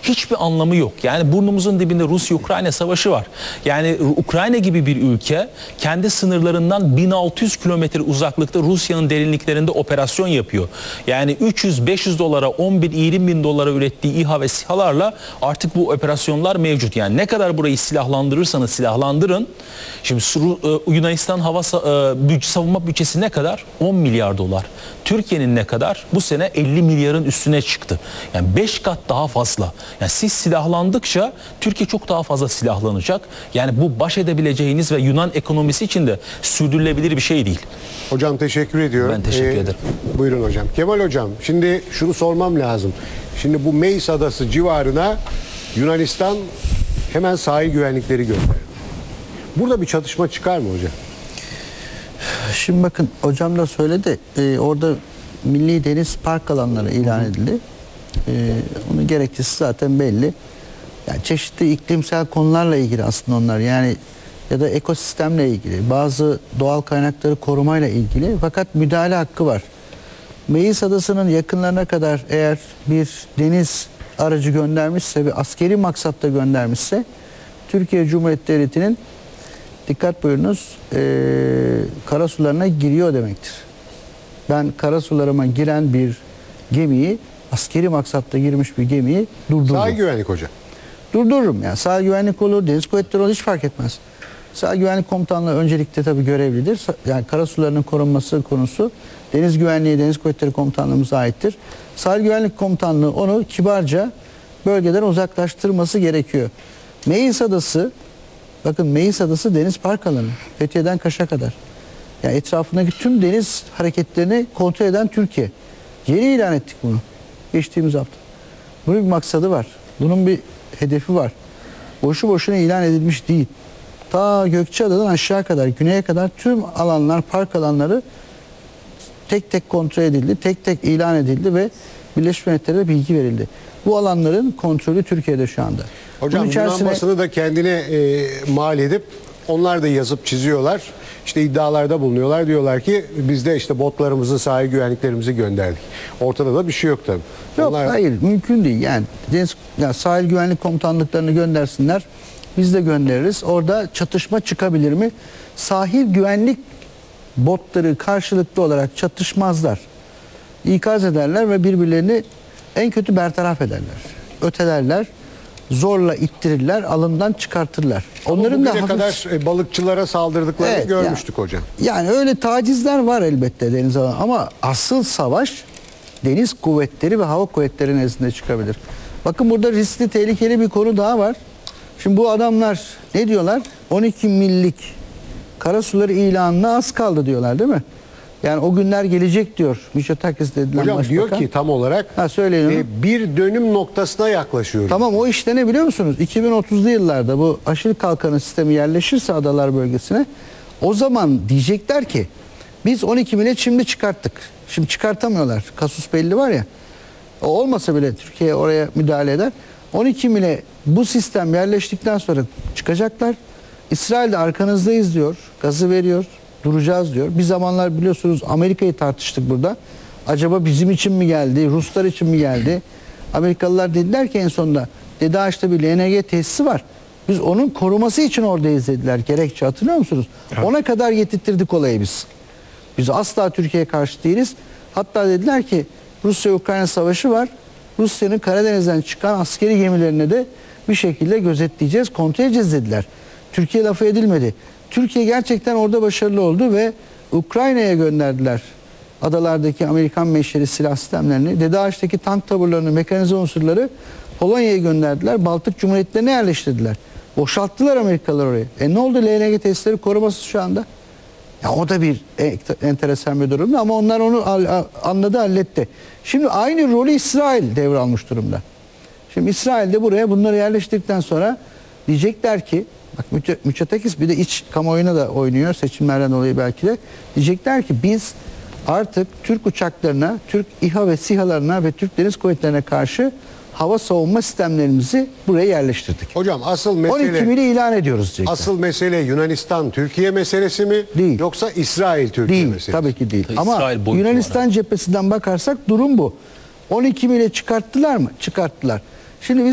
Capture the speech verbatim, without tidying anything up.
hiçbir anlamı yok. Yani burnumuzun dibinde Rusya-Ukrayna savaşı var. Yani Ukrayna gibi bir ülke kendi sınırlarından bin altı yüz kilometre uzaklıkta Rusya'nın derinliklerinde operasyon yapıyor. Yani üç yüz beş yüz dolara, on bin yirmi bin dolara ürettiği İHA ve SİHA'larla artık bu operasyonlar mevcut. Yani ne kadar burayı silahlandırırsanız silahlandırın. Şimdi Yunanistan hava savunma bütçesi ne kadar? on milyar dolar. Türkiye'nin ne kadar? Bu sene elli milyarın üstüne çıktı. Yani beş kat daha fazla. Yani siz silahlandıkça Türkiye çok daha fazla silahlanacak. Yani bu baş edebileceğiniz ve Yunan ekonomisi için de sürdürülebilir bir şey değil. Hocam teşekkür ediyorum. Ben teşekkür ee, ederim. Buyurun hocam. Kemal hocam, şimdi şunu sormam lazım. Şimdi bu Meis Adası civarına Yunanistan hemen sahil güvenlikleri gönderdi. Burada bir çatışma çıkar mı hocam? Şimdi bakın hocam da söyledi. Ee, orada Milli Deniz Park alanları ilan edildi. Ee, onun gerekçesi zaten belli. Yani çeşitli iklimsel konularla ilgili aslında onlar. Yani ya da ekosistemle ilgili, bazı doğal kaynakları korumayla ilgili, fakat müdahale hakkı var. Meis Adası'nın yakınlarına kadar eğer bir deniz aracı göndermişse ve askeri maksatta göndermişse, Türkiye Cumhuriyeti Devleti'nin, dikkat buyurunuz, e, karasularına giriyor demektir. Ben karasularıma giren bir gemiyi, askeri maksatta girmiş bir gemiyi durdururum. Sahil güvenlik hocam. Durdururum yani. Sahil güvenlik olur, deniz kuvvetleri olur, hiç fark etmez. Sahil güvenlik komutanlığı öncelikle tabii görevlidir. Yani karasularının korunması konusu deniz güvenliği, deniz kuvvetleri komutanlığımıza aittir. Sahil güvenlik komutanlığı onu kibarca bölgeden uzaklaştırması gerekiyor. Meis Adası, bakın Meis Adası deniz park alanı. Fethiye'den Kaş'a kadar. Yani etrafındaki tüm deniz hareketlerini kontrol eden Türkiye. Yeni ilan ettik bunu. Geçtiğimiz hafta. Bunun bir maksadı var. Bunun bir hedefi var. Boşu boşuna ilan edilmiş değil. Ta Gökçeada'dan aşağı kadar, güneye kadar tüm alanlar, park alanları tek tek kontrol edildi, tek tek ilan edildi ve Birleşmiş Milletler'e bilgi verildi. Bu alanların kontrolü Türkiye'de şu anda. Hocam Bunun içerisine... Yunan basını da kendine e, mal edip onlar da yazıp çiziyorlar. İşte iddialarda bulunuyorlar. Diyorlar ki biz de işte botlarımızı, sahil güvenliklerimizi gönderdik. Ortada da bir şey yok tabii. Yok Onlar... hayır, mümkün değil. Yani, deniz, yani sahil güvenlik komutanlıklarını göndersinler. Biz de göndeririz. Orada çatışma çıkabilir mi? Sahil güvenlik botları karşılıklı olarak çatışmazlar. İkaz ederler ve birbirlerini en kötü bertaraf ederler. Ötelerler, zorla ittirirler, alından çıkartırlar. Onların da hafif... kadar balıkçılara saldırdıklarını evet, görmüştük yani, hocam. Yani öyle tacizler var elbette deniz alanı ama asıl savaş deniz kuvvetleri ve hava kuvvetleri nezdinde çıkabilir. Bakın burada riskli, tehlikeli bir konu daha var. Şimdi bu adamlar ne diyorlar? on iki millik karasuları ilanına az kaldı diyorlar, değil mi? Yani o günler gelecek diyor Mitsotakis dedilen hocam başbakan. diyor ki tam olarak ha, e, bir dönüm noktasına yaklaşıyoruz. Tamam, o işte ne biliyor musunuz? iki bin otuzlu yıllarda bu aşil kalkanı sistemi yerleşirse adalar bölgesine, o zaman diyecekler ki biz on iki mile şimdi çıkarttık. Şimdi çıkartamıyorlar. Kasus belli var ya. O olmasa bile Türkiye oraya müdahale eder. on iki mile bu sistem yerleştikten sonra çıkacaklar. İsrail de arkanızdayız diyor. Gazı veriyor. Duracağız diyor. Bir zamanlar biliyorsunuz Amerika'yı tartıştık burada. Acaba bizim için mi geldi? Ruslar için mi geldi? Amerikalılar dediler ki en sonunda DEDAŞ'ta bir L N G tesisi var. Biz onun koruması için oradayız dediler. Gerekçe hatırlıyor musunuz? Evet. Ona kadar getirttirdik olayı biz. Biz asla Türkiye'ye karşı değiliz. Hatta dediler ki Rusya-Ukrayna savaşı var. Rusya'nın Karadeniz'den çıkan askeri gemilerine de bir şekilde gözetleyeceğiz, kontrol edeceğiz dediler. Türkiye lafı edilmedi. Türkiye gerçekten orada başarılı oldu ve Ukrayna'ya gönderdiler adalardaki Amerikan menşeli silah sistemlerini. DEDAŞ'taki tank taburlarını, mekanize unsurları Polonya'ya gönderdiler. Baltık Cumhuriyetlerine yerleştirdiler. Boşalttılar Amerikalılar oraya. E ne oldu L N G testleri korumasız şu anda? Ya o da bir enteresan bir durumdu ama onlar onu anladı, halletti. Şimdi aynı rolü İsrail devralmış durumda. Şimdi İsrail de buraya bunları yerleştirdikten sonra diyecekler ki, bak Mitsotakis bir de iç kamuoyuna da oynuyor seçimlerden dolayı belki de. Diyecekler ki biz artık Türk uçaklarına, Türk İHA ve SİHA'larına ve Türk Deniz Kuvvetleri'ne karşı hava savunma sistemlerimizi buraya yerleştirdik. Hocam asıl mesele... on iki mili ilan ediyoruz diyecekler. Asıl mesele Yunanistan-Türkiye meselesi mi? Değil. Yoksa İsrail-Türkiye değil, meselesi? Tabii ki değil. Ama İsrail Yunanistan cephesinden bakarsak durum bu. on iki mile çıkarttılar mı? Çıkarttılar. Şimdi biz